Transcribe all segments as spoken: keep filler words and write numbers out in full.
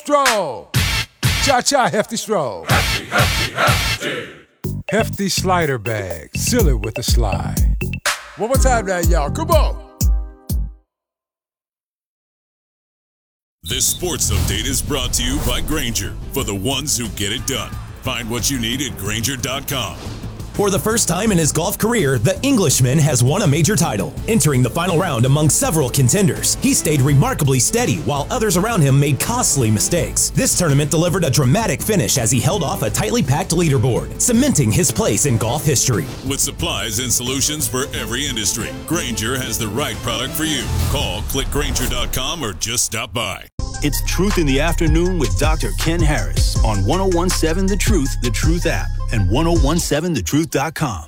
Stroll. Cha-cha hefty stroll. Hefty, hefty, hefty. Hefty slider bag. Seal it with a slide. One more time now, y'all. Come on. This sports update is brought to you by Grainger, for the ones who get it done. Find what you need at Grainger dot com. For the first time in his golf career, the Englishman has won a major title. Entering the final round among several contenders, he stayed remarkably steady while others around him made costly mistakes. This tournament delivered a dramatic finish as he held off a tightly packed leaderboard, cementing his place in golf history. With supplies and solutions for every industry, Grainger has the right product for you. Call, click Grainger dot com, or just stop by. It's Truth in the Afternoon with Doctor Ken Harris on one oh one seven The Truth, The Truth app, and ten seventeen the truth dot com.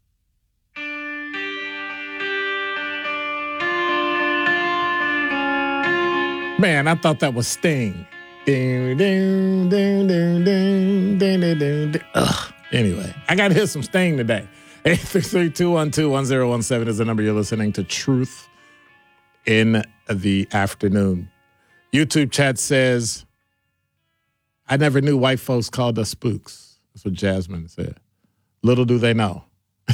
Man, I thought that was Sting. Ding, ding, ding, ding, ding, ding, ding, ding. Ugh. Anyway, I got to hear some Sting today. eight three three, two one two, one oh one seven is the number. You're listening to Truth in the Afternoon. YouTube chat says, I never knew white folks called us spooks. That's what Jasmine said. Little do they know.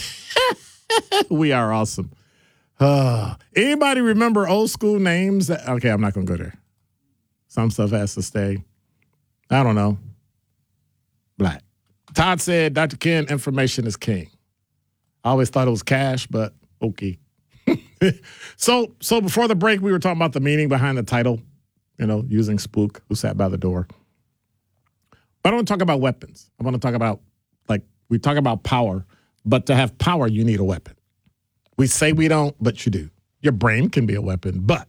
We are awesome. Uh, anybody remember old school names? That, okay, I'm not going to go there. Some stuff has to stay. I don't know. Black. Todd said, Doctor Ken, information is king. I always thought it was cash, but okay. so, so before the break, we were talking about the meaning behind the title. You know, using spook, who sat by the door. But I don't want to talk about weapons. I want to talk about, like, we talk about power, but to have power, you need a weapon. We say we don't, but you do. Your brain can be a weapon, but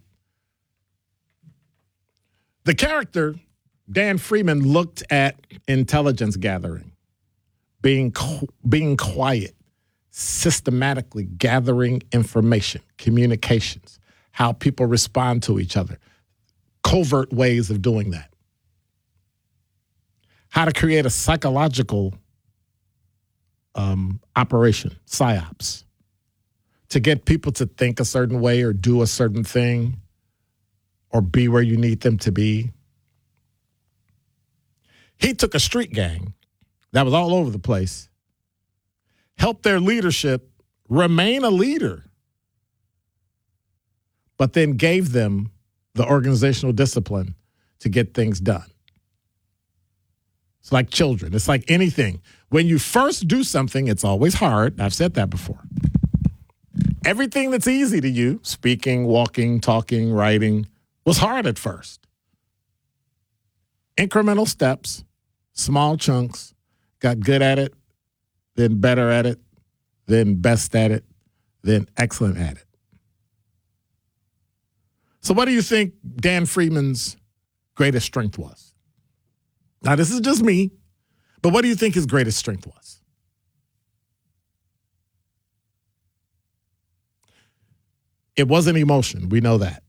the character, Dan Freeman, looked at intelligence gathering, being, being quiet, systematically gathering information, communications, how people respond to each other. Covert ways of doing that. How to create a psychological um, operation, psyops, to get people to think a certain way or do a certain thing or be where you need them to be. He took a street gang that was all over the place, helped their leadership remain a leader, but then gave them the organizational discipline to get things done. It's like children. It's like anything. When you first do something, it's always hard. I've said that before. Everything that's easy to you, speaking, walking, talking, writing, was hard at first. Incremental steps, small chunks, got good at it, then better at it, then best at it, then excellent at it. So what do you think Dan Freeman's greatest strength was? Now, this is just me, but what do you think his greatest strength was? It wasn't emotion. We know that.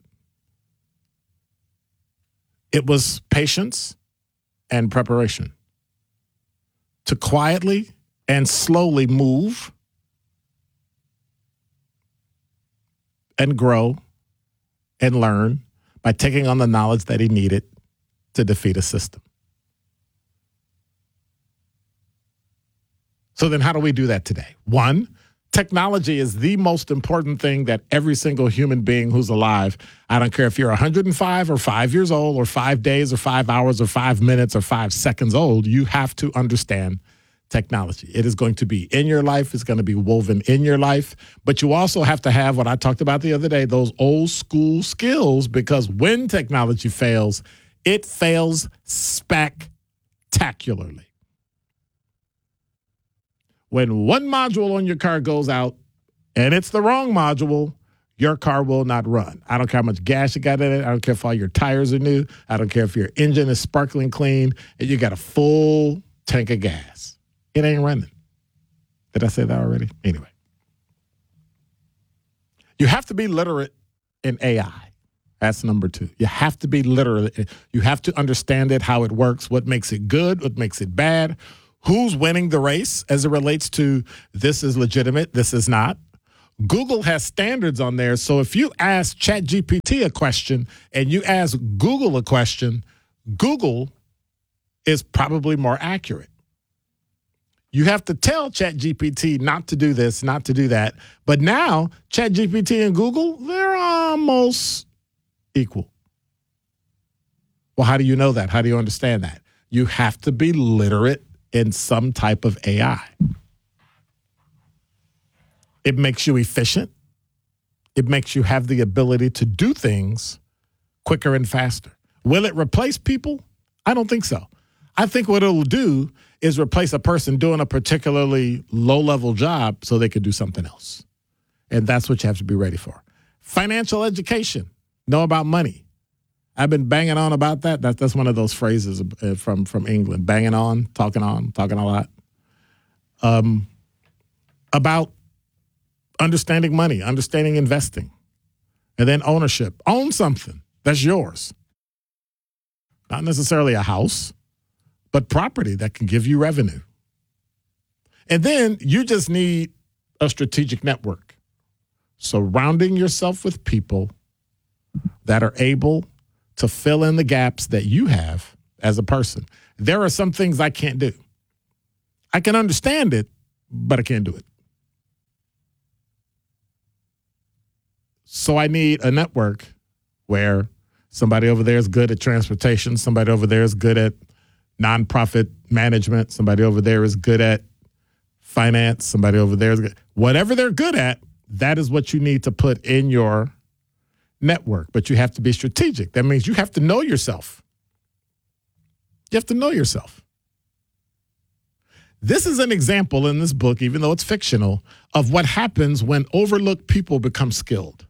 It was patience and preparation. To quietly and slowly move and grow and learn by taking on the knowledge that he needed to defeat a system. So then how do we do that today? One, technology is the most important thing that every single human being who's alive, I don't care if you're one hundred five or five years old or five days or five hours or five minutes or five seconds old, you have to understand technology. It is going to be in your life. It's going to be woven in your life. But you also have to have what I talked about the other day, those old school skills, because when technology fails, it fails spectacularly. When one module on your car goes out and it's the wrong module, your car will not run. I don't care how much gas you got in it. I don't care if all your tires are new. I don't care if your engine is sparkling clean and you got a full tank of gas. It ain't running. Did I say that already? Anyway. You have to be literate in A I. That's number two. You have to be literate. You have to understand it, how it works, what makes it good, what makes it bad, who's winning the race as it relates to this is legitimate, this is not. Google has standards on there. So if you ask ChatGPT a question and you ask Google a question, Google is probably more accurate. You have to tell ChatGPT not to do this, not to do that. But now, ChatGPT and Google, they're almost equal. Well, how do you know that? How do you understand that? You have to be literate in some type of A I. It makes you efficient. It makes you have the ability to do things quicker and faster. Will it replace people? I don't think so. I think what it'll do is replace a person doing a particularly low-level job so they could do something else. And that's what you have to be ready for. Financial education. Know about money. I've been banging on about that. That that's one of those phrases from, from England. Banging on, talking on, talking a lot. Um, about understanding money, understanding investing, and then ownership. Own something that's yours. Not necessarily a house, but property that can give you revenue. And then you just need a strategic network. Surrounding yourself with people that are able to fill in the gaps that you have as a person. There are some things I can't do. I can understand it, but I can't do it. So I need a network where somebody over there is good at transportation, somebody over there is good at nonprofit management, somebody over there is good at finance, somebody over there is good. Whatever they're good at, that is what you need to put in your network. But you have to be strategic. That means you have to know yourself. You have to know yourself. This is an example in this book, even though it's fictional, of what happens when overlooked people become skilled.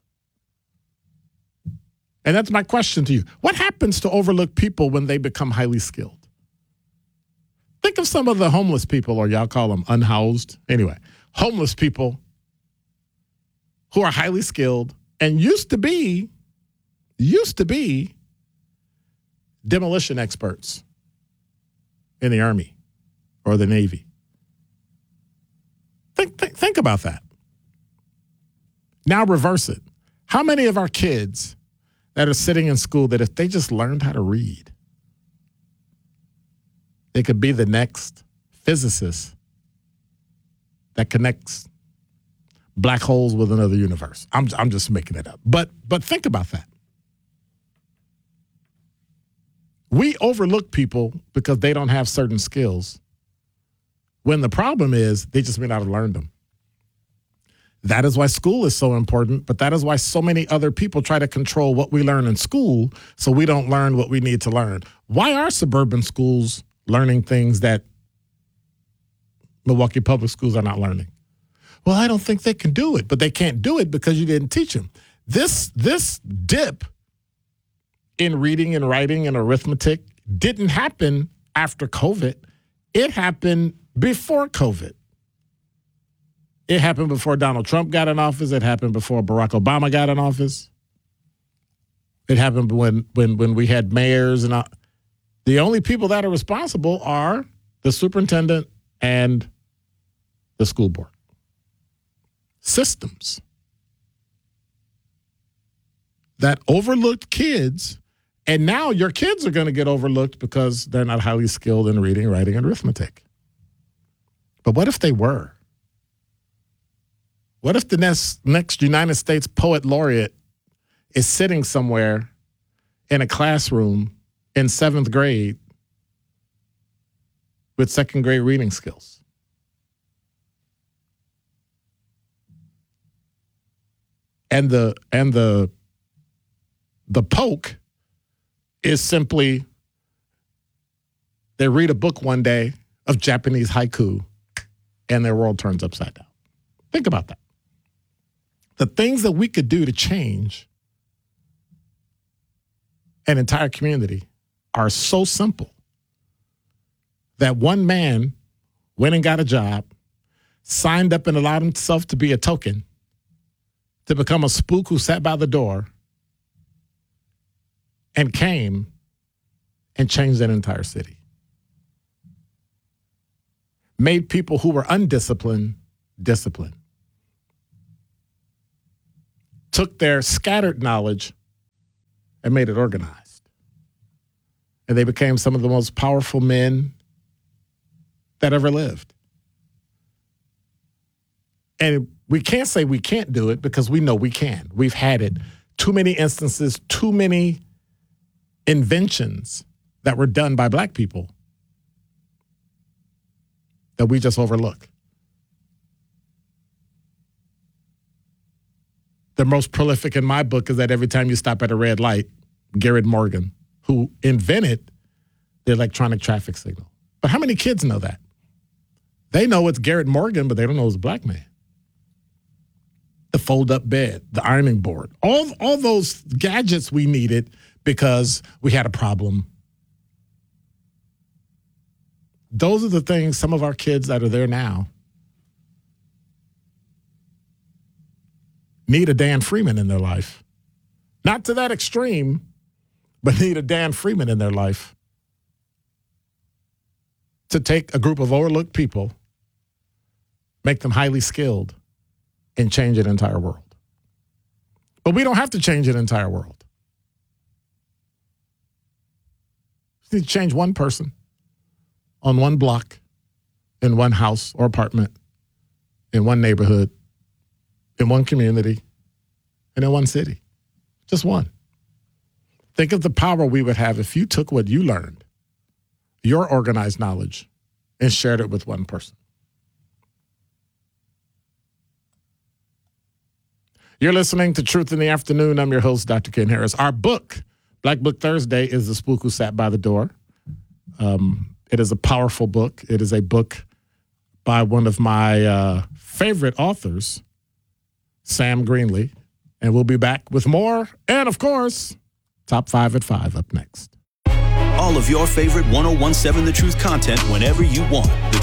And that's my question to you. What happens to overlooked people when they become highly skilled? Think of some of the homeless people, or y'all call them unhoused. Anyway, homeless people who are highly skilled and used to be, used to be demolition experts in the Army or the Navy. Think, think, think about that. Now reverse it. How many of our kids that are sitting in school that if they just learned how to read, they could be the next physicist that connects black holes with another universe? I'm I'm just making it up. But but think about that. We overlook people because they don't have certain skills, when the problem is they just may not have learned them. That is why school is so important, but that is why so many other people try to control what we learn in school so we don't learn what we need to learn. Why are suburban schools learning things that Milwaukee Public Schools are not learning? Well, I don't think they can do it, but they can't do it because you didn't teach them. This, this dip in reading and writing and arithmetic didn't happen after COVID. It happened before COVID. It happened before Donald Trump got in office. It happened before Barack Obama got in office. It happened when when when we had mayors and all. The only people that are responsible are the superintendent and the school board. Systems that overlooked kids, and now your kids are going to get overlooked because they're not highly skilled in reading, writing, and arithmetic. But what if they were? What if the next, next United States Poet Laureate is sitting somewhere in a classroom in seventh grade with second grade reading skills? And the and the the poke is simply they read a book one day of Japanese haiku and their world turns upside down. Think about that. The things that we could do to change an entire community are so simple that one man went and got a job, signed up and allowed himself to be a token, to become a spook who sat by the door and came and changed that entire city. Made people who were undisciplined disciplined. Took their scattered knowledge and made it organized. And they became some of the most powerful men that ever lived. And we can't say we can't do it because we know we can. We've had it. Too many instances, too many inventions that were done by black people that we just overlook. The most prolific in my book is that every time you stop at a red light, Garrett Morgan, who invented the electronic traffic signal. But how many kids know that? They know it's Garrett Morgan, but they don't know it's a black man. The fold-up bed, the ironing board, all, all those gadgets we needed because we had a problem. Those are the things some of our kids that are there now need a Dan Freeman in their life. Not to that extreme, but need a Dan Freeman in their life to take a group of overlooked people, make them highly skilled, and change an entire world. But we don't have to change an entire world. We need to change one person on one block, in one house or apartment, in one neighborhood, in one community, and in one city. Just one. Think of the power we would have if you took what you learned, your organized knowledge, and shared it with one person. You're listening to Truth in the Afternoon. I'm your host, Doctor Ken Harris. Our book, Black Book Thursday, is The Spook Who Sat by the Door. Um, it is a powerful book. It is a book by one of my uh, favorite authors, Sam Greenlee. And we'll be back with more. And, of course, Top five at five up next. All of your favorite one oh one seven The Truth content whenever you want. The